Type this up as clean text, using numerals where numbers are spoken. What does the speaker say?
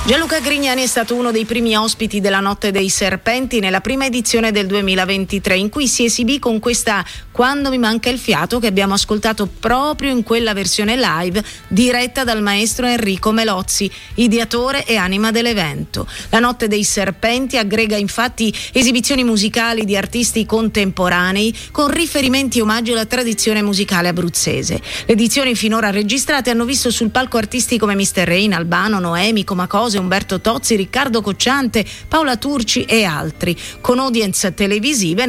Gianluca Grignani è stato uno dei primi ospiti della Notte dei Serpenti nella prima edizione del 2023, in cui si esibì con questa Quando mi manca il fiato, che abbiamo ascoltato proprio in quella versione live diretta dal maestro Enrico Melozzi, ideatore e anima dell'evento. La Notte dei Serpenti aggrega infatti esibizioni musicali di artisti contemporanei con riferimenti e omaggio alla tradizione musicale abruzzese. Le edizioni finora registrate hanno visto sul palco artisti come Mr. Rain, Albano, Noemi, Comacose, Umberto Tozzi, Riccardo Cocciante, Paola Turci e altri, con audience televisive